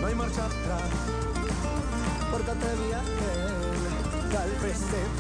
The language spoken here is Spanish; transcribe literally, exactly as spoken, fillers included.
no hay marcha atrás. Pórtate bien, tal vez te